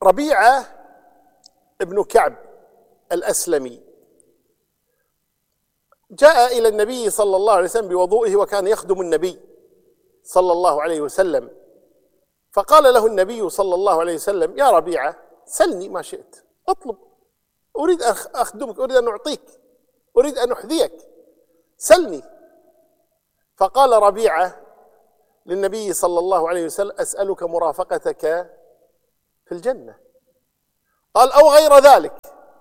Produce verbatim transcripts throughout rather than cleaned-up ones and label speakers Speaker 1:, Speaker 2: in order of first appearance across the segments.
Speaker 1: ربيعة ابن كعب الأسلمي جاء إلى النبي صلى الله عليه وسلم بوضوئه، وكان يخدم النبي صلى الله عليه وسلم، فقال له النبي صلى الله عليه وسلم: يا ربيعة سلني ما شئت، اطلب، أريد أن أخدمك، أريد أن أعطيك، أريد أن أحذيك، سلني. فقال ربيعة للنبي صلى الله عليه وسلم: أسألك مرافقتك في الجنة. قال: أو غير ذلك.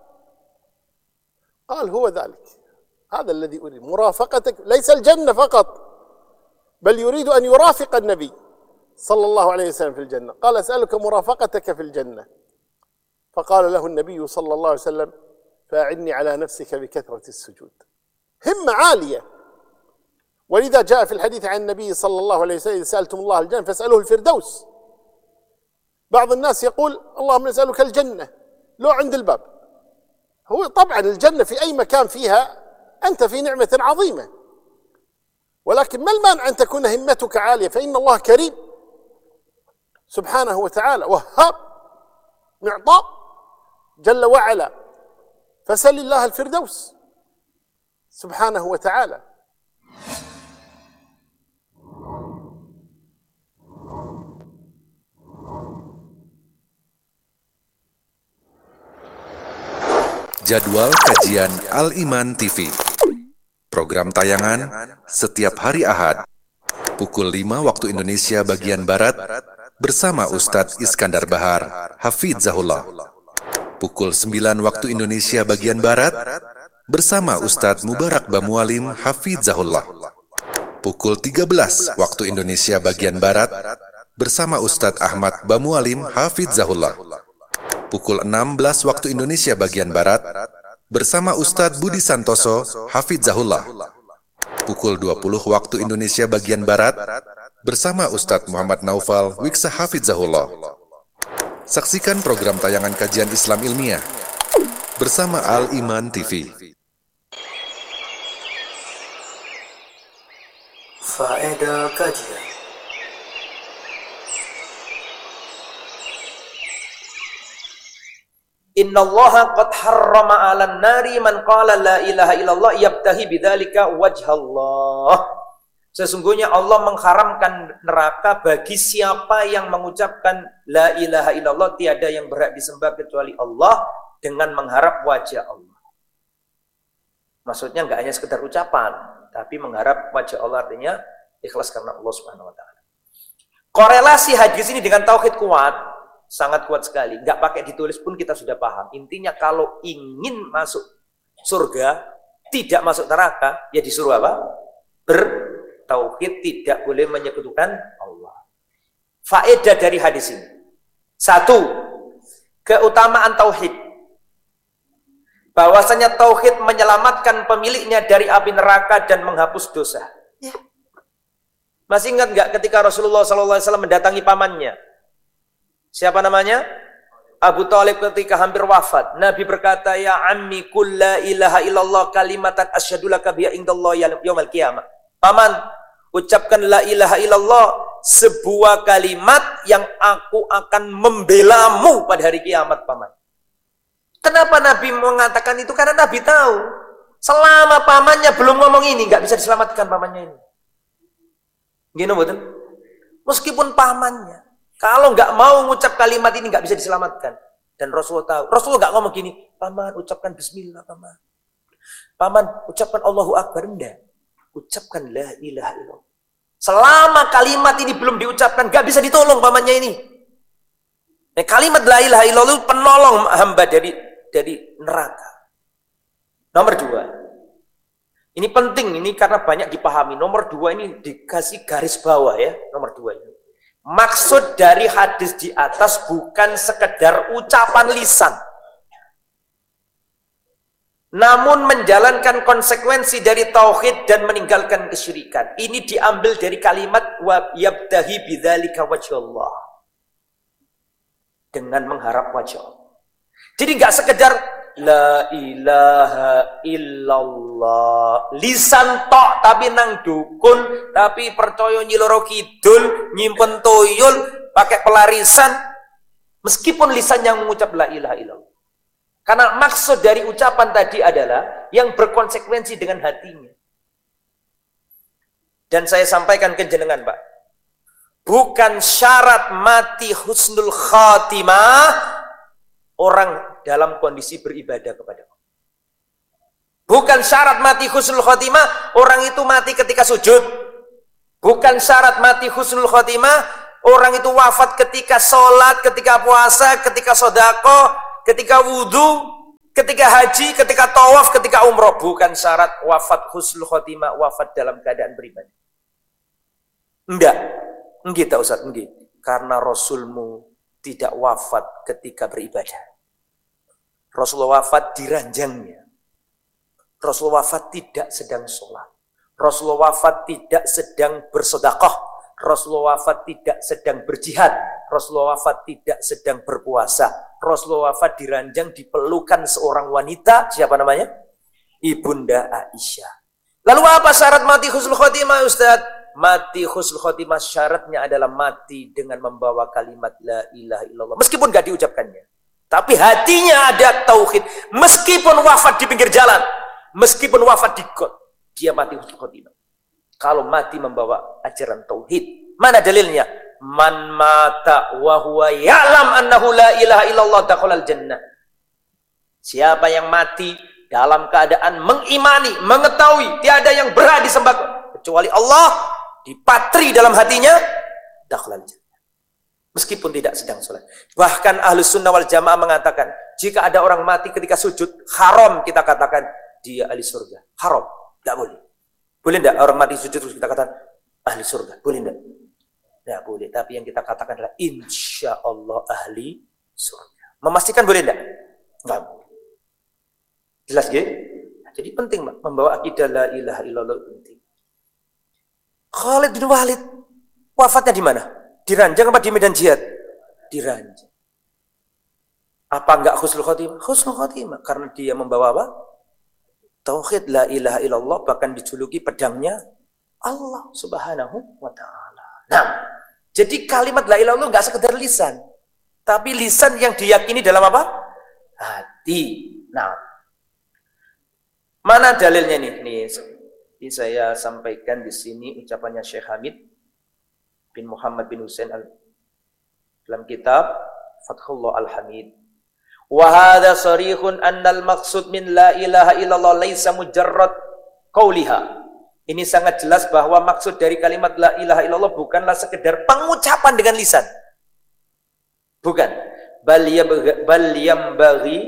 Speaker 1: قال: هو ذلك، هذا الذي أريد، مرافقتك، ليس الجنة فقط، بل يريد أن يرافق النبي صلى الله عليه وسلم في الجنة. قال: أسألك مرافقتك في الجنة. فقال له النبي صلى الله عليه وسلم: فأعني على نفسك بكثرة السجود. همة عالية. ولذا جاء في الحديث عن النبي صلى الله عليه وسلم: إذا سألتم الله الجنة فاسألوه الفردوس. بعض الناس يقول: اللهم نسألك الجنة لو عند الباب. هو طبعا الجنة في أي مكان فيها أنت في نعمة عظيمة، ولكن ما المانع أن تكون همتك عالية؟ فإن الله كريم سبحانه وتعالى، وهاب معطاء جل وعلا، فسل الله الفردوس سبحانه وتعالى.
Speaker 2: Jadwal kajian Al-Iman T V. Program tayangan setiap hari Ahad pukul lima waktu Indonesia bagian Barat bersama Ustadz Iskandar Bahar Hafizahullah. Pukul sembilan waktu Indonesia bagian Barat bersama Ustadz Mubarak Bamualim Hafizahullah. Pukul tiga belas waktu Indonesia bagian Barat bersama Ustadz Ahmad Bamualim Hafizahullah. Pukul enam belas waktu Indonesia bagian Barat bersama Ustadz Budi Santoso Hafizahullah. Pukul dua puluh waktu Indonesia bagian Barat bersama Ustadz Muhammad Naufal Wiksa Hafizahullah. Saksikan program tayangan kajian Islam ilmiah bersama Al-Iman T V.
Speaker 3: Faedah kajian. Innallaha qad harrama 'alan nari man qala la ilaha illallah yabtahi bidzalika wajhallah. Sesungguhnya Allah mengharamkan neraka bagi siapa yang mengucapkan la ilaha illallah, tiada yang berhak disembah kecuali Allah, dengan mengharap wajah Allah. Maksudnya enggak hanya sekedar ucapan, tapi mengharap wajah Allah, artinya ikhlas karena Allah Subhanahu wa taala. Korelasi hadis ini dengan tauhid kuat, sangat kuat sekali. Nggak pakai ditulis pun kita sudah paham. Intinya kalau ingin masuk surga, tidak masuk neraka, ya disuruh apa? Bertauhid, tidak boleh menyekutukan Allah. Faedah dari hadis ini. Satu, keutamaan tauhid. Bahwasanya tauhid menyelamatkan pemiliknya dari api neraka dan menghapus dosa. Ya. Masih ingat nggak ketika Rasulullah shallallahu alaihi wasallam mendatangi pamannya? Siapa namanya? Abu Thalib ketika hampir wafat. Nabi berkata, ya ammi qul la ilaha illallah kalimatan asyhadu laka biha indallah yaumil qiyamah. Paman, ucapkan la ilaha illallah, sebuah kalimat yang aku akan membelamu pada hari kiamat, paman. Kenapa Nabi mengatakan itu? Karena Nabi tahu selama pamannya belum ngomong ini, nggak bisa diselamatkan pamannya ini. Gini betul? Meskipun pamannya, kalau nggak mau mengucap kalimat ini nggak bisa diselamatkan. Dan Rasulullah tahu. Rasulullah nggak ngomong gini, paman ucapkan Bismillah, paman. Paman ucapkan Allahu Akbar, enggak. Ucapkan la ilaha illallah. Selama kalimat ini belum diucapkan, nggak bisa ditolong pamannya ini. Nah, kalimat la ilaha illallah penolong hamba dari dari neraka. Nomor dua. Ini penting, ini karena banyak dipahami. Nomor dua ini dikasih garis bawah ya. Nomor dua ini. Maksud dari hadis di atas bukan sekedar ucapan lisan, namun menjalankan konsekuensi dari tauhid dan meninggalkan kesyirikan. Ini diambil dari kalimat wa yabtahi bidzalika wajhallah, dengan mengharap wajah Allah. Jadi nggak sekedar la ilaha illallah lisan tok tapi nang dukun, tapi percaya nyiloro kidul, nyimpen toyol, pakai pelarisan, Meskipun lisannya mengucap la ilaha illallah. Karena maksud dari ucapan tadi adalah yang berkonsekuensi dengan hatinya. Dan saya sampaikan ke jenengan, Pak. Bukan syarat mati husnul khatimah orang dalam kondisi beribadah kepada Allah. Bukan syarat mati husnul khatimah orang itu mati ketika sujud. Bukan syarat mati husnul khatimah orang itu wafat ketika sholat, ketika puasa, ketika sedekah, ketika wudhu, ketika haji, ketika tawaf, ketika umroh. Bukan syarat wafat husnul khatimah wafat dalam keadaan beribadah. Enggak. Enggak, tak Ustaz, enggak. Karena Rasulmu tidak wafat ketika beribadah. Rasulullah wafat di ranjangnya. Rasulullah wafat tidak sedang sholat. Rasulullah wafat tidak sedang bersedekah. Rasulullah wafat tidak sedang berjihad. Rasulullah wafat tidak sedang berpuasa. Rasulullah wafat di ranjang dipelukan seorang wanita. Siapa namanya? Ibunda Aisyah. Lalu apa syarat mati husnul khotimah, Ustaz? Mati husnul khotimah syaratnya adalah mati dengan membawa kalimat la ilaha illallah. Meskipun gak diucapkannya. Tapi hatinya ada tauhid. Meskipun wafat di pinggir jalan. Meskipun wafat di got. Dia mati husnul khotimah. Kalau mati membawa ajaran tauhid. Mana dalilnya? Man mata wa huwa ya'lam annahu la ilaha illallah dakhalal jannah. Siapa yang mati dalam keadaan mengimani, mengetahui tiada yang berhak disembah kecuali Allah, dipatri dalam hatinya, dakhalal jannah. Meskipun tidak sedang sholat. Bahkan Ahlus Sunnah wal Jamaah mengatakan, jika ada orang mati ketika sujud, haram kita katakan dia ahli surga. Haram. Tidak boleh. Boleh tidak orang mati sujud terus kita katakan ahli surga? Boleh tidak? Tidak boleh. Tapi yang kita katakan adalah insya Allah ahli surga. Memastikan boleh tidak? Tidak boleh. Jelas ya? Nah, jadi penting Pak, membawa akidah la ilaha illallah penting. Khalid bin Walid wafatnya di mana? Di ranjang apa di medan jihad? Di ranjang. Apa enggak husnul khotimah? Husnul khotimah karena dia membawa apa? Tauhid la ilaha illallah, bahkan dijuluki pedangnya Allah Subhanahu wa taala. Nah, jadi kalimat la ilaha illallah enggak sekedar lisan, tapi lisan yang diyakini dalam apa? Hati. Nah, mana dalilnya nih? Nih, ini saya sampaikan di sini ucapannya Syekh Hamid bin Muhammad bin Husain al dalam kitab Fathullah Al-Hamid. Wa hadza sarihun annal maqsud min la ilaha illallah laisa mujarrad qauliha. Ini sangat jelas bahwa maksud dari kalimat la ilaha illallah bukanlah sekedar pengucapan dengan lisan. Bukan. Bal yambaghi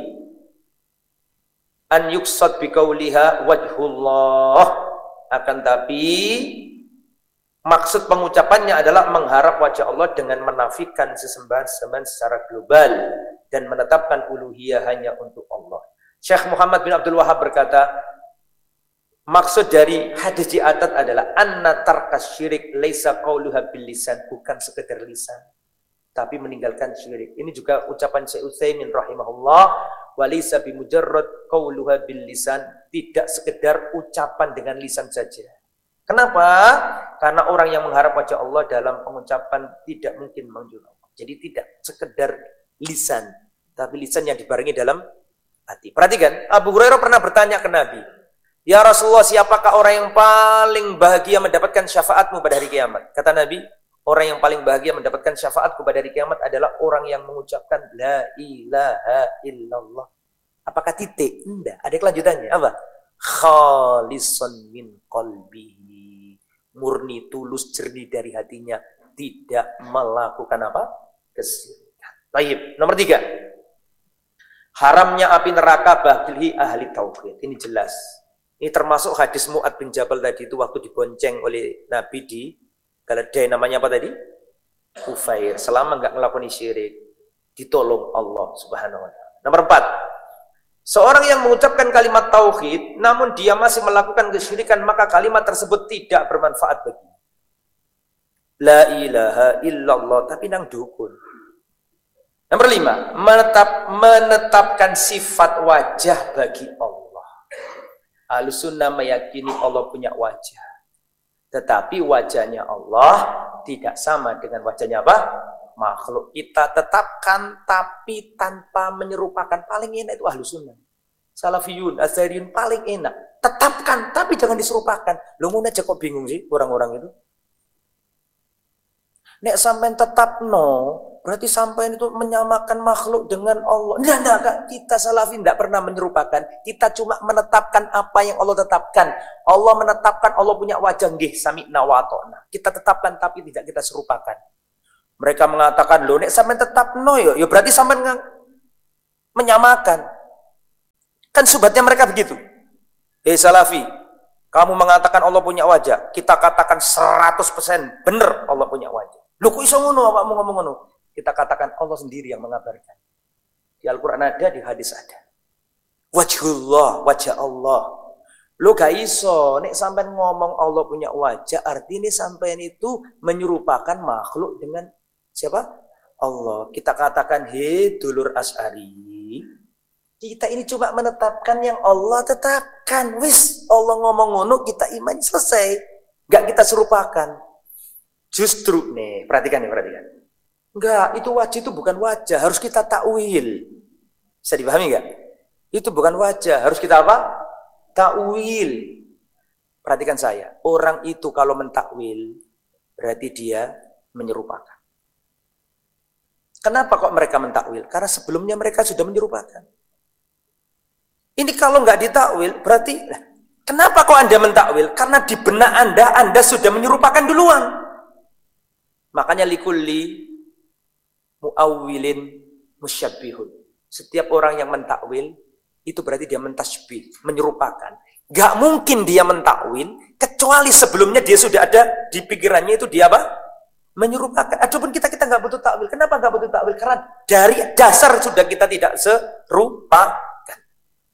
Speaker 3: an yuqsad bi qauliha wajhullah. Akan tapi maksud pengucapannya adalah mengharap wajah Allah dengan menafikan sesembahan-sesembahan secara global dan menetapkan uluhiyah hanya untuk Allah. Syekh Muhammad bin Abdul Wahab berkata, maksud dari hadis di atas adalah anna tarkas syirik laisa qauluha bil lisan, bukan sekedar lisan, tapi meninggalkan syirik. Ini juga ucapan Syekh Utsaimin rahimahullah, walisa bimujarrad qauluha bil lisan, tidak sekedar ucapan dengan lisan saja. Kenapa? Karena orang yang mengharap wajah Allah dalam pengucapan tidak mungkin menuju Allah. Jadi tidak sekedar lisan, tapi lisan yang dibarengi dalam hati. Perhatikan, Abu Hurairah pernah bertanya ke Nabi, ya Rasulullah, siapakah orang yang paling bahagia mendapatkan syafaatmu pada hari kiamat? Kata Nabi, orang yang paling bahagia mendapatkan syafaatku pada hari kiamat adalah orang yang mengucapkan la ilaha illallah. Apakah titik? Tidak. Ada kelanjutannya. Apa? Khalisan min qalbihi. Murni, tulus, jernih dari hatinya. Tidak melakukan apa? Kesyirikan. Baik. Nomor tiga. Haramnya api neraka bagi ahli tauhid. Ini jelas. Ini termasuk hadis Mu'ad bin Jabal tadi itu waktu dibonceng oleh Nabi di Galadai, namanya apa tadi? Ufair. Selama enggak ngelakuin syirik, ditolong Allah Subhanahu wa taala. Nomor empat. Seorang yang mengucapkan kalimat tauhid namun dia masih melakukan kesyirikan, maka kalimat tersebut tidak bermanfaat baginya. La ilaha illallah tapi nang dukun. Nomor lima, menetap, menetapkan sifat wajah bagi Allah. Ahlus Sunnah meyakini Allah punya wajah. Tetapi wajahnya Allah tidak sama dengan wajahnya apa? makhluk kita tetapkan tapi tanpa menyerupakan. Paling enak itu ahlu sunnah. Salafiyun, Azhariyun paling enak. Tetapkan tapi jangan diserupakan. Lu mau aja kok bingung sih orang-orang itu. Nek sampai tetap no, berarti sampai itu menyamakan makhluk dengan Allah. Enggak, enggak, enggak. Kita Salafi tidak pernah menyerupakan. Kita cuma menetapkan apa yang Allah tetapkan. Allah menetapkan Allah punya wajah, nggih sami'na wa ata'na. Kita tetapkan tapi tidak kita serupakan. Mereka mengatakan, loh nek sampai tetap no yo, ya berarti sampai menyamakan. Kan subhatnya mereka begitu. Hei Salafi, kamu mengatakan Allah punya wajah, kita katakan seratus persen benar Allah punya wajah. Loh kok iso ngono awakmu ngomong ngono? Kita katakan Allah sendiri yang mengabarkan. Di Al-Qur'an ada, di hadis ada. Wajhullah, wajah Allah. Loh gak iso nek sampean ngomong Allah punya wajah, artinya sampean itu menyerupakan makhluk dengan siapa? Allah. Kita katakan, "Hei dulur Asy'ari, kita ini cuma menetapkan yang Allah tetapkan. Wis, Allah ngomong ngono, kita iman selesai. Gak kita serupakan." Justru nih, perhatikan nih, perhatikan. Enggak, itu wajah itu bukan wajah, harus kita takwil. Bisa dipahami enggak? Itu bukan wajah, harus kita apa? Takwil. Perhatikan saya, orang itu kalau mentakwil berarti dia menyerupakan. Kenapa kok mereka mentakwil? Karena sebelumnya mereka sudah menyerupakan. Ini kalau nggak ditakwil berarti kenapa kok Anda mentakwil? Karena di benak Anda Anda sudah menyerupakan duluan. Makanya likulli muawwilin musyabbihun. Setiap orang yang mentakwil itu berarti dia mentasbih, menyerupakan. Gak mungkin dia mentakwil kecuali sebelumnya dia sudah ada di pikirannya itu dia apa? Menyerupakan. Adapun kita kita nggak butuh takwil. Kenapa nggak butuh takwil? Karena dari dasar sudah kita tidak serupa.